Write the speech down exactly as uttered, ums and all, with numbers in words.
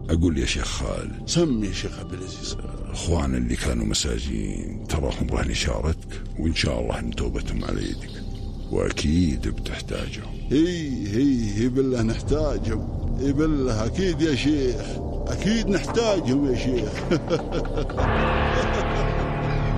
أقول يا شيخ خالد. سم يا شيخ عبد العزيز. أخوان اللي كانوا مساجين تراهم رهن إشارتك، وإن شاء الله إن توبتهم على يدك، وأكيد بتحتاجهم. هي هي هي بالله نحتاجهم، هي بالله أكيد يا شيخ، أكيد نحتاجهم يا شيخ.